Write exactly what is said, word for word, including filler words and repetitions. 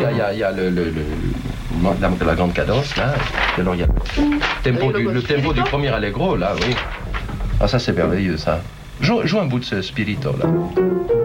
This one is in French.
y a, il y a, il y a le, le, le, la, la grande cadence, là. Et alors, il y a le tempo, du, le tempo du premier allegro, là, oui. Ah, ça, c'est merveilleux, ça. Joue, joue un bout de ce spirito, là.